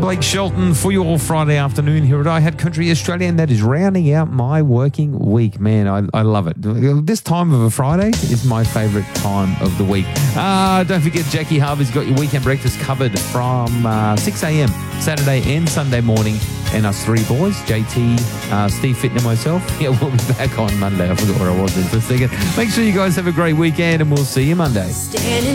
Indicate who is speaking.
Speaker 1: Blake Shelton for your Friday afternoon here at iHeart Country Australia, and that is rounding out my working week. Man, I love it. This time of a Friday is my favourite time of the week. Don't forget, Jackie Harvey's got your weekend breakfast covered from 6 a.m. Saturday and Sunday morning. And us three boys, JT, Steve Fitton and myself. Yeah, we'll be back on Monday. I forgot where I was there for a second. Make sure you guys have a great weekend, and we'll see you Monday.